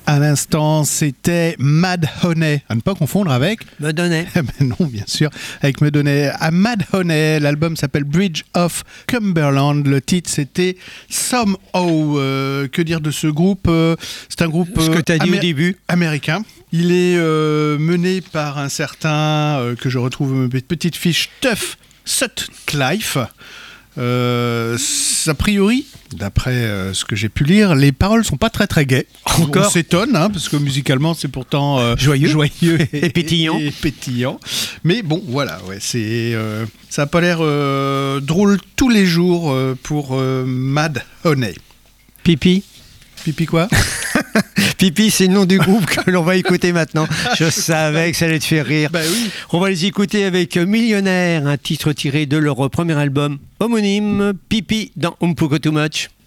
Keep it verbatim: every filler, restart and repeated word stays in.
À l'instant, c'était Mad Honey, à ne pas confondre avec... Madonna. Ben non, bien sûr, avec Madonna. À Mad Honey, l'album s'appelle Bridge of Cumberland. Le titre, c'était Somehow. Euh, que dire de ce groupe euh, C'est un groupe... Ce que tu as dit amé- au début. Américain. Il est euh, mené par un certain, euh, que je retrouve mes petites fiches, Tuff Sutcliffe. Euh, a priori, d'après euh, ce que j'ai pu lire, les paroles sont pas très très gaies. Encore. On s'étonne, hein, parce que musicalement c'est pourtant euh, Joyeux. joyeux et, Et pétillant. et pétillant. Mais bon, voilà, ouais, c'est, euh, ça a pas l'air euh, drôle tous les jours euh, pour euh, Mad Honey. Pipi. Pipi quoi? Pipi, c'est le nom du groupe que l'on va écouter maintenant. Je savais que ça allait te faire rire. Bah oui. On va les écouter avec Millionnaire, un titre tiré de leur premier album homonyme, Pipi dans Umpuko Too Much.